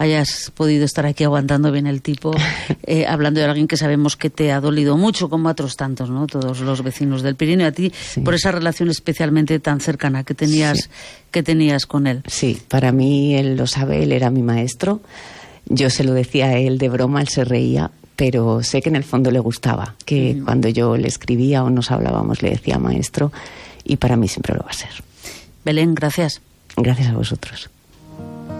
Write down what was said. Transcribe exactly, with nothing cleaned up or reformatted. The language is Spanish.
hayas podido estar aquí aguantando bien el tipo, eh, hablando de alguien que sabemos que te ha dolido mucho, como a otros tantos, ¿no? Todos los vecinos del Pirineo, a ti, sí. por esa relación especialmente tan cercana que tenías, sí. que tenías con él. Sí, para mí, él lo sabe, él era mi maestro. Yo se lo decía a él de broma, él se reía, pero sé que en el fondo le gustaba, que mm. cuando yo le escribía o nos hablábamos le decía maestro, y para mí siempre lo va a ser. Belén, gracias. Gracias a vosotros.